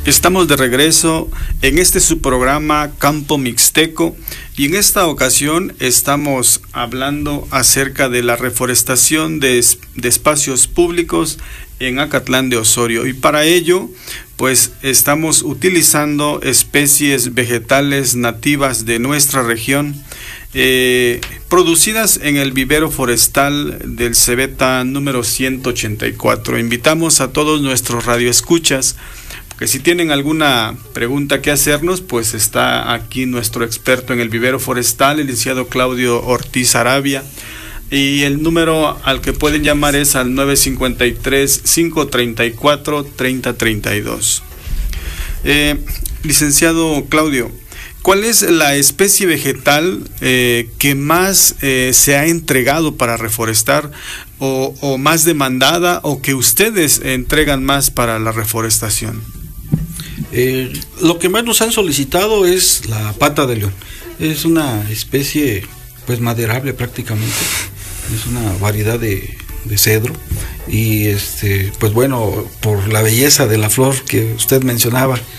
Estamos de regreso en este su programa Campo Mixteco y en esta ocasión estamos hablando acerca de la reforestación de espacios públicos en Acatlán de Osorio, y para ello pues estamos utilizando especies vegetales nativas de nuestra región, producidas en el vivero forestal del Cebeta número 184. Invitamos a todos nuestros radioescuchas que si tienen alguna pregunta que hacernos, pues está aquí nuestro experto en el vivero forestal, el licenciado Claudio Ortiz Arabia, y el número al que pueden llamar es al 953-534-3032. Licenciado Claudio, ¿cuál es la especie vegetal que más se ha entregado para reforestar o más demandada, o que ustedes entregan más para la reforestación? Lo que más nos han solicitado es la pata de león. Es una especie pues maderable prácticamente. Es una variedad de cedro y pues bueno, por la belleza de la flor que usted mencionaba,